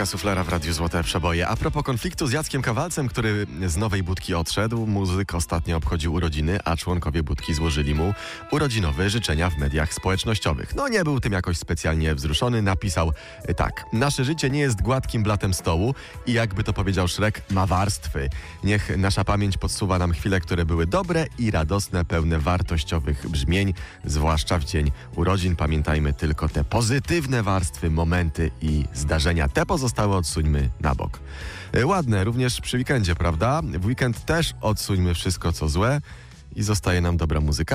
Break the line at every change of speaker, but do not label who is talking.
Muzyka suflera w Radiu Złote Przeboje. A propos konfliktu z Jackiem Kawalcem, który z Nowej Budki odszedł, muzyk ostatnio obchodził urodziny, a członkowie Budki złożyli mu urodzinowe życzenia w mediach społecznościowych. No nie był tym jakoś specjalnie wzruszony, napisał tak: nasze życie nie jest gładkim blatem stołu i jakby to powiedział Szrek, ma warstwy. Niech nasza pamięć podsuwa nam chwile, które były dobre i radosne, pełne wartościowych brzmień, zwłaszcza w dzień urodzin. Pamiętajmy tylko te pozytywne warstwy, momenty i zdarzenia. Te pozostałe odsuńmy na bok. Ładne, również przy weekendzie, prawda? W weekend też odsuńmy wszystko, co złe i zostaje nam dobra muzyka.